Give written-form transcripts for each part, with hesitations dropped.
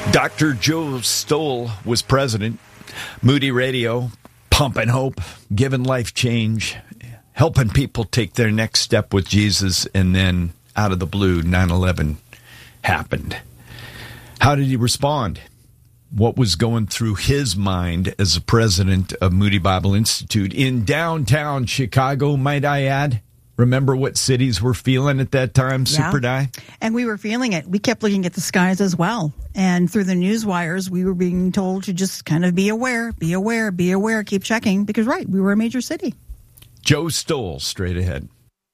Dr. Joe Stowell was president. Moody Radio, pumping hope, giving life change, helping people take their next step with Jesus. And then out of the blue, 9/11 happened. How did he respond? What was going through his mind as the president of Moody Bible Institute in downtown Chicago, might I add? Remember what cities were feeling at that time, Super Di? And we were feeling it. We kept looking at the skies as well. And through the news wires, we were being told to just kind of be aware, keep checking. Because, we were a major city. Joe Stowell, straight ahead.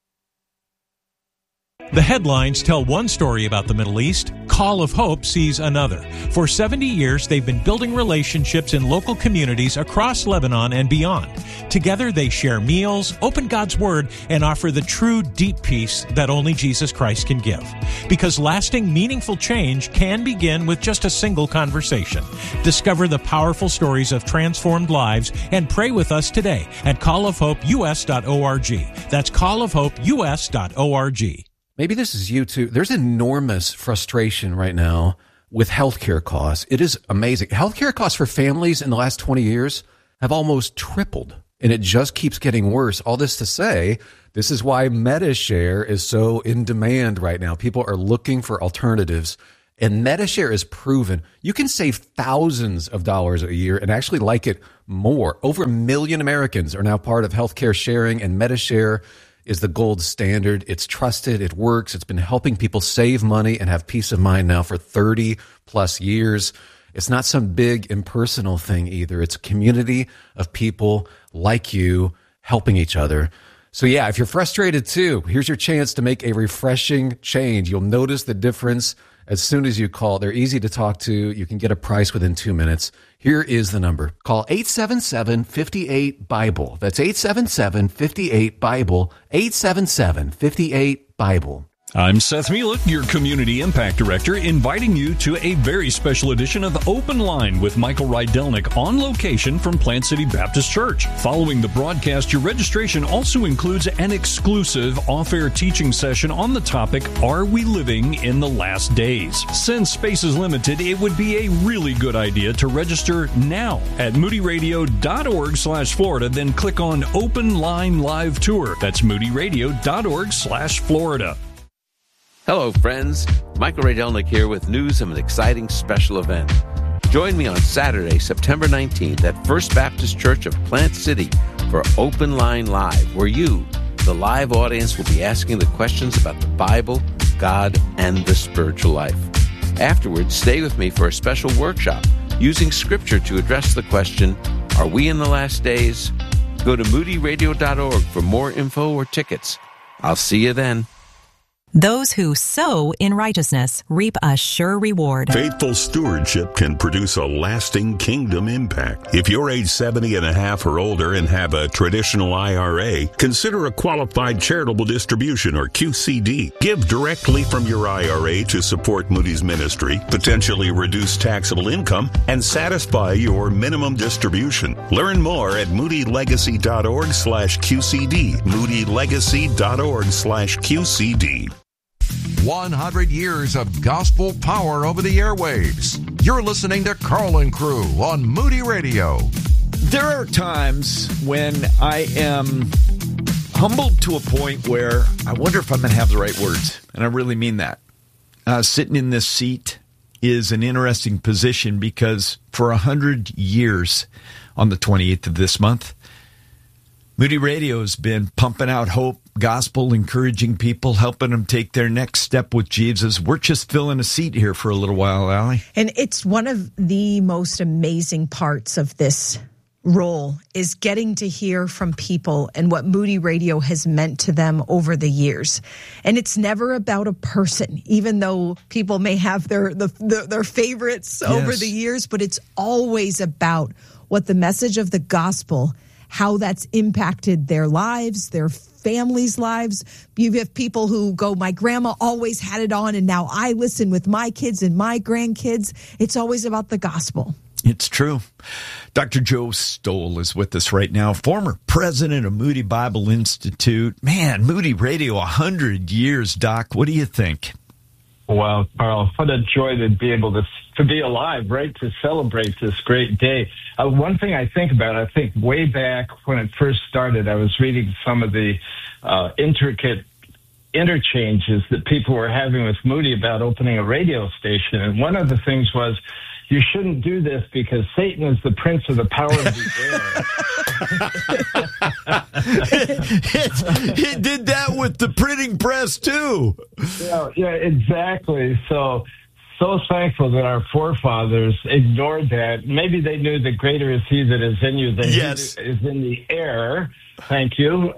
The headlines tell one story about the Middle East. Call of Hope sees another. For 70 years, they've been building relationships in local communities across Lebanon and beyond. Together, they share meals, open God's Word, and offer the true, deep peace that only Jesus Christ can give. Because lasting, meaningful change can begin with just a single conversation. Discover the powerful stories of transformed lives and pray with us today at callofhopeus.org. That's callofhopeus.org. Maybe this is you too. There's enormous frustration right now with healthcare costs. It is amazing. Healthcare costs for families in the last 20 years have almost tripled, and it just keeps getting worse. All this to say, this is why MediShare is so in demand right now. People are looking for alternatives, and MediShare is proven. You can save thousands of dollars a year and actually like it more. Over 1 million Americans are now part of healthcare sharing, and MediShare is the gold standard. It's trusted. It works. It's been helping people save money and have peace of mind now for 30 plus years. It's not some big impersonal thing either. It's a community of people like you helping each other. So yeah, if you're frustrated too, here's your chance to make a refreshing change. You'll notice the difference as soon as you call. They're easy to talk to. You can get a price within 2 minutes. Here is the number. Call 877-58-BIBLE. That's 877-58-BIBLE. 877-58-BIBLE. I'm Seth Mielek, your Community Impact Director, inviting you to a very special edition of Open Line with Michael Rydelnik on location from Plant City Baptist Church. Following the broadcast, your registration also includes an exclusive off-air teaching session on the topic, Are We Living in the Last Days? Since space is limited, it would be a really good idea to register now at moodyradio.org/Florida, then click on Open Line Live Tour. That's moodyradio.org/Florida. Hello, friends. Michael Rydelnik here with news of an exciting special event. Join me on Saturday, September 19th at First Baptist Church of Plant City for Open Line Live, where you, the live audience, will be asking the questions about the Bible, God, and the spiritual life. Afterwards, stay with me for a special workshop using Scripture to address the question, Are we in the last days? Go to moodyradio.org for more info or tickets. I'll see you then. Those who sow in righteousness reap a sure reward. Faithful stewardship can produce a lasting kingdom impact. If you're age 70 and a half or older and have a traditional IRA, consider a qualified charitable distribution or QCD. Give directly from your IRA to support Moody's ministry, potentially reduce taxable income, and satisfy your minimum distribution. Learn more at moodylegacy.org/QCD. moodylegacy.org/QCD. 100 years of gospel power over the airwaves. You're listening to Carl and Crew on Moody Radio. There are times when I am humbled to a point where I wonder if I'm going to have the right words. And I really mean that. Sitting in this seat is an interesting position because for 100 years, on the 28th of this month, Moody Radio has been pumping out hope, gospel, encouraging people, helping them take their next step with Jesus. We're just filling a seat here for a little while, Allie. And it's one of the most amazing parts of this role is getting to hear from people and what Moody Radio has meant to them over the years. And it's never about a person, even though people may have their favorites over the years, but it's always about what the message of the gospel, how that's impacted their lives, their families' lives. You have people who go, my grandma always had it on, and now I listen with my kids and my grandkids. It's always about the gospel. It's true. Dr. Joe Stowell is with us right now, former president of Moody Bible Institute. Man, Moody Radio, 100 years, Doc. What do you think? Well, Carl, what a joy to be able to be alive, right, to celebrate this great day. One thing I think about, I think way back when it first started, I was reading some of the intricate interchanges that people were having with Moody about opening a radio station. And one of the things was, you shouldn't do this because Satan is the prince of the power of the air. He did that with the printing press, too. Yeah, exactly. So thankful that our forefathers ignored that. Maybe they knew that greater is he that is in you than he is in the air. Thank you.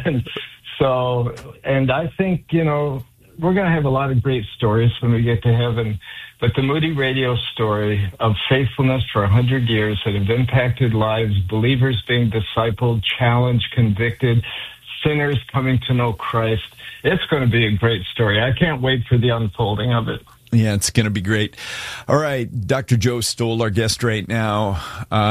And I think, we're going to have a lot of great stories when we get to heaven. But the Moody Radio story of faithfulness for 100 years that have impacted lives, believers being discipled, challenged, convicted, sinners coming to know Christ, it's going to be a great story. I can't wait for the unfolding of it. Yeah, it's going to be great. All right, Dr. Joe Stowell, our guest right now.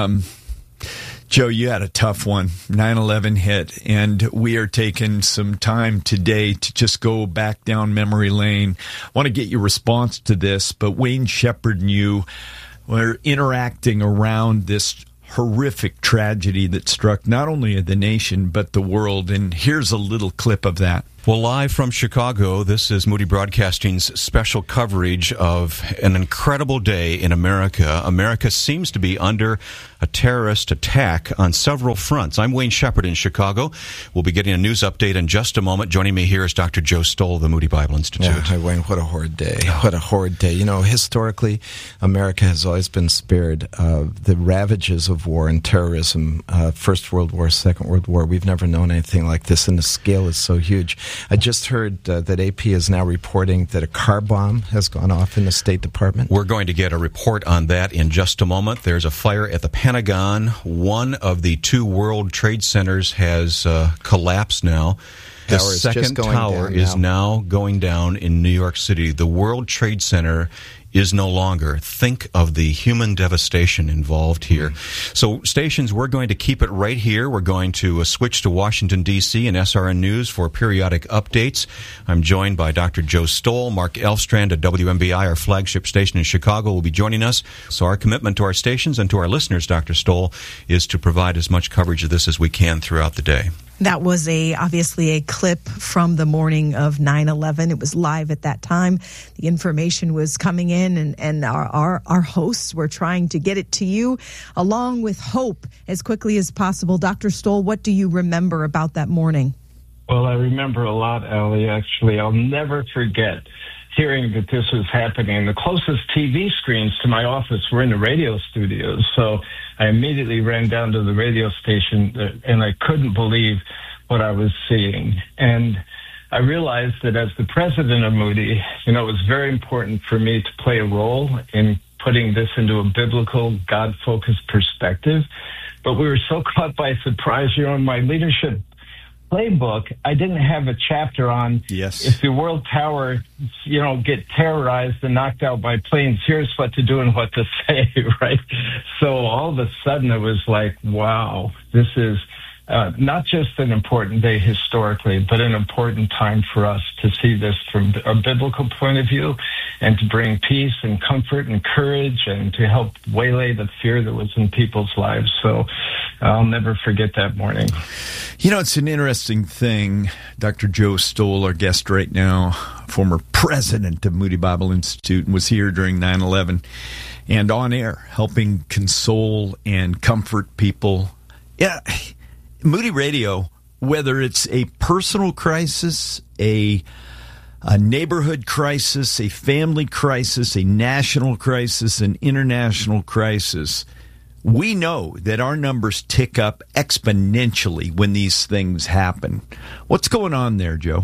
Joe, you had a tough one. 9/11 hit, and we are taking some time today to just go back down memory lane. I want to get your response to this, but Wayne Shepherd and you were interacting around this horrific tragedy that struck not only the nation, but the world, and here's a little clip of that. Well, live from Chicago, this is Moody Broadcasting's special coverage of an incredible day in America. America seems to be under a terrorist attack on several fronts. I'm Wayne Shepherd in Chicago. We'll be getting a news update in just a moment. Joining me here is Dr. Joe Stowell of the Moody Bible Institute. Yeah, hi, Wayne. What a horrid day. What a horrid day. Historically, America has always been spared the ravages of war and terrorism. First World War, Second World War. We've never known anything like this, and the scale is so huge. I just heard that AP is now reporting that a car bomb has gone off in the State Department. We're going to get a report on that in just a moment. There's a fire at the Pentagon. One of the two World Trade Centers has collapsed now. The second tower is now going down in New York City. The World Trade Center is no longer. Think of the human devastation involved here. So stations, we're going to keep it right here. We're going to switch to Washington, D.C. and SRN News for periodic updates. I'm joined by Dr. Joe Stowell. Mark Elfstrand at WMBI, our flagship station in Chicago, will be joining us. So our commitment to our stations and to our listeners, Dr. Stowell, is to provide as much coverage of this as we can throughout the day. That was obviously a clip from the morning of 9/11. It was live at that time. The information was coming in, and our hosts were trying to get it to you, along with hope, as quickly as possible. Dr. Stowell, what do you remember about that morning? Well, I remember a lot, Allie, actually. I'll never forget hearing that this was happening. The closest TV screens to my office were in the radio studios, so I immediately ran down to the radio station, and I couldn't believe what I was seeing. And I realized that as the president of Moody, it was very important for me to play a role in putting this into a biblical, God-focused perspective. But we were so caught by surprise, in my leadership playbook, I didn't have a chapter on if the World Tower, get terrorized and knocked out by planes, here's what to do and what to say, right? So all of a sudden it was like, wow, this is not just an important day historically, but an important time for us to see this from a biblical point of view and to bring peace and comfort and courage and to help waylay the fear that was in people's lives. So I'll never forget that morning. It's an interesting thing. Dr. Joe Stowell, our guest right now, former president of Moody Bible Institute, was here during 9/11 and on air helping console and comfort people. Yeah, Moody Radio, whether it's a personal crisis, a neighborhood crisis, a family crisis, a national crisis, an international crisis, we know that our numbers tick up exponentially when these things happen. What's going on there, Joe?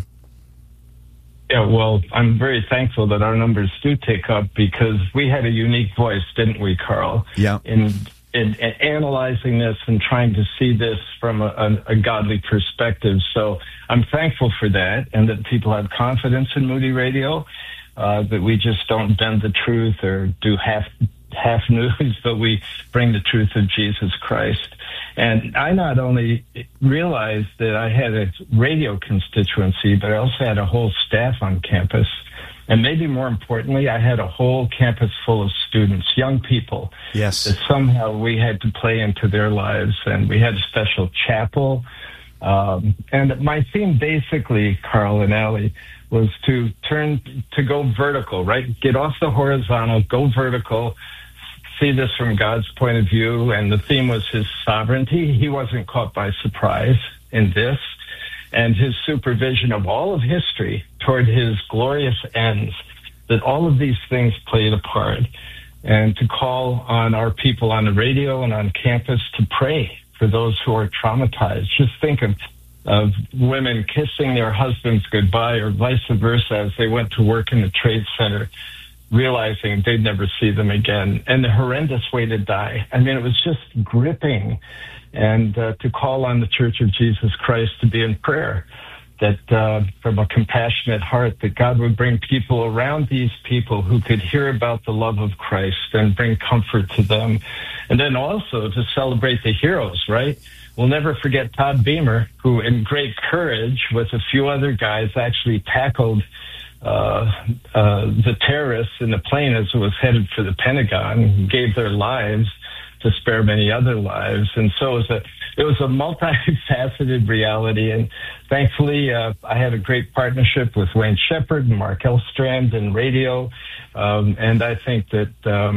Yeah, well, I'm very thankful that our numbers do tick up because we had a unique voice, didn't we, Carl? Yeah. In analyzing this and trying to see this from a godly perspective. So I'm thankful for that and that people have confidence in Moody Radio, that we just don't bend the truth or do half news, but we bring the truth of Jesus Christ. And I not only realized that I had a radio constituency, but I also had a whole staff on campus And maybe more importantly, I had a whole campus full of students, young people. Yes. That somehow we had to play into their lives, and we had a special chapel. And my theme basically, Carl and Allie, was to go vertical, right? Get off the horizontal, go vertical, see this from God's point of view. And the theme was his sovereignty. He wasn't caught by surprise in this. And his supervision of all of history toward his glorious ends, that all of these things played a part. And to call on our people on the radio and on campus to pray for those who are traumatized. Just think of women kissing their husbands goodbye, or vice versa, as they went to work in the trade center, realizing they'd never see them again, and the horrendous way to die. I mean, it was just gripping. And to call on the Church of Jesus Christ to be in prayer, that from a compassionate heart, that God would bring people around these people who could hear about the love of Christ and bring comfort to them. And then also to celebrate the heroes, right? We'll never forget Todd Beamer, who in great courage with a few other guys actually tackled the terrorists in the plane as it was headed for the Pentagon, gave their lives to spare many other lives. And so it was a multifaceted reality. And thankfully, I had a great partnership with Wayne Shepherd and Mark Elstrand in radio. And I think that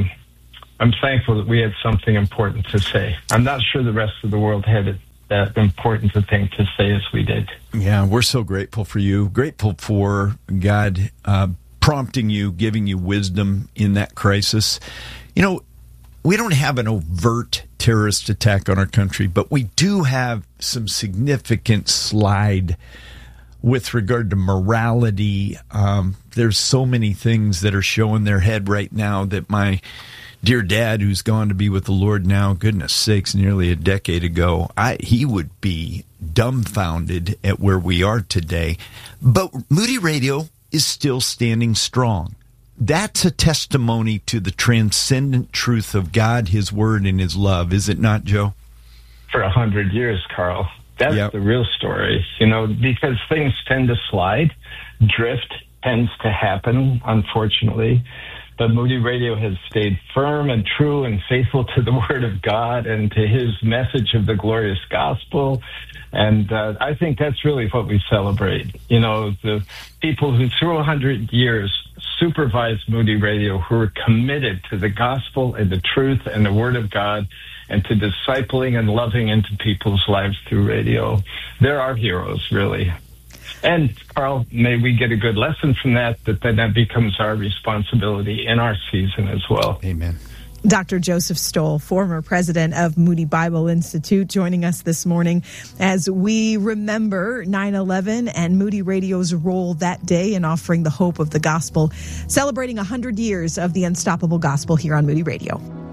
I'm thankful that we had something important to say. I'm not sure the rest of the world had that important a thing to say as we did. Yeah, we're so grateful for you. Grateful for God prompting you, giving you wisdom in that crisis. You know, we don't have an overt terrorist attack on our country, but we do have some significant slide with regard to morality. There's so many things that are showing their head right now that my dear dad, who's gone to be with the Lord now, goodness sakes, nearly a decade ago, he would be dumbfounded at where we are today. But Moody Radio is still standing strong. That's a testimony to the transcendent truth of God, his word, and his love, is it not, Joe? For 100 years, Carl. That's the real story, because things tend to slide. Drift tends to happen, unfortunately. But Moody Radio has stayed firm and true and faithful to the Word of God and to his message of the glorious gospel. And I think that's really what we celebrate. The people who through 100 years supervised Moody Radio, who are committed to the gospel and the truth and the Word of God and to discipling and loving into people's lives through radio. They're our heroes, really. And, Carl, may we get a good lesson from that then that becomes our responsibility in our season as well. Amen. Dr. Joseph Stoll, former president of Moody Bible Institute, joining us this morning as we remember 9/11 and Moody Radio's role that day in offering the hope of the gospel, celebrating 100 years of the unstoppable gospel here on Moody Radio.